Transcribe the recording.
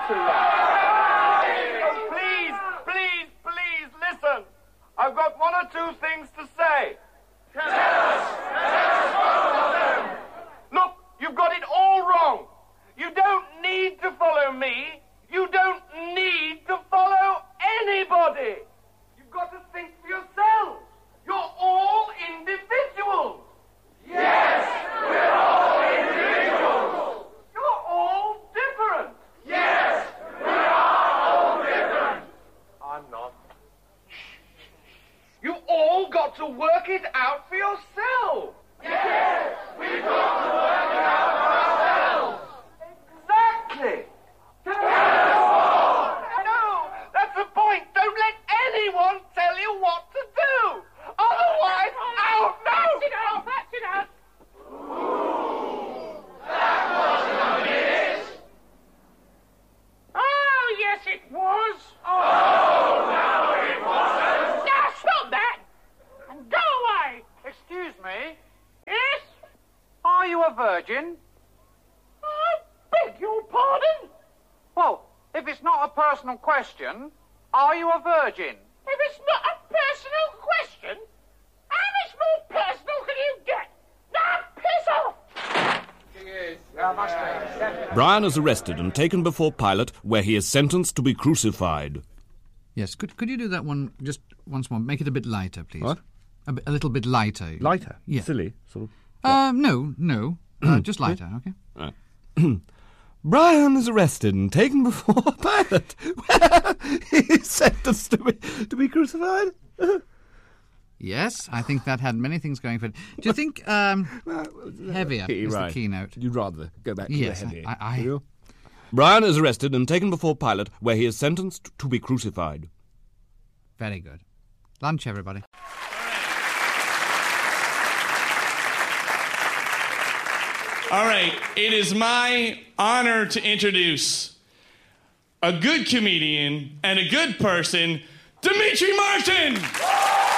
too long. Please, listen. I've got one or two things to say. Tell us both of them. Look, you've got it all wrong. You don't need to follow me. You don't need to follow anybody. You've got to think for yourselves. You're all individuals. Yes, we're all individuals. You're all different. Yes, we are all different. I'm not. You all got to work it out for yourselves. Yes, we've got to work it out for ourselves. Exactly. No, that's the point. Don't let anyone tell you what to do. Otherwise, I'll know. Patch it out. Ooh, that wasn't a minute. Oh, yes, it was. Oh, no, it wasn't. Now, stop that. And go away. Excuse me. Yes? Are you a virgin? I beg your pardon? Well, if it's not a personal question, are you a virgin? If it's not a personal question, how much more personal can you get? Now, piss off! Brian is arrested and taken before Pilate, where he is sentenced to be crucified. Yes, could you do that one just once more? Make it a bit lighter, please. What? A little bit lighter. Lighter? Yeah. Silly, sort of. No. Just lighter, okay? Brian is arrested and taken before Pilate, where he is sentenced to be crucified. Yes, I think that had many things going for it. Do you think heavier is the keynote? You'd rather go back to the heavy. I Brian is arrested and taken before Pilate, where he is sentenced to be crucified. Very good. Lunch, everybody. All right, it is my honor to introduce a good comedian and a good person, Demetri Martin!